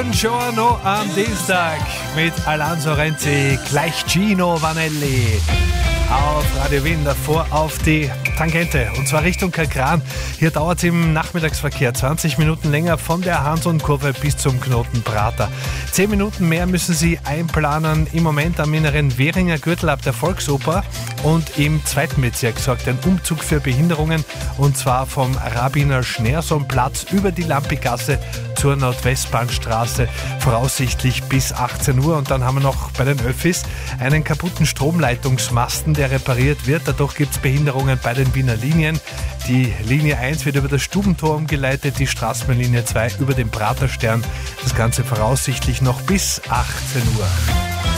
Buongiorno am Dienstag mit Alan Sorrenti, gleich Gino Vanelli auf Radio Wien, davor auf die Tangente und zwar Richtung Kalkran. Hier dauert es im Nachmittagsverkehr 20 Minuten länger von der Hanson-Kurve bis zum Knoten Prater. 10 Minuten mehr müssen Sie einplanen. Im Moment am inneren Währinger Gürtel ab der Volksoper und im 2. Bezirk sorgt ein Umzug für Behinderungen und zwar vom Rabbiner Schneersohnplatz über die Lampigasse zur Nordwestbahnstraße, voraussichtlich bis 18 Uhr. Und dann haben wir noch bei den Öffis einen kaputten Stromleitungsmasten, der repariert wird. Dadurch gibt es Behinderungen bei den Wiener Linien. Die Linie 1 wird über das Stubentor umgeleitet, die Straßenbahnlinie 2 über den Praterstern. Das Ganze voraussichtlich noch bis 18 Uhr.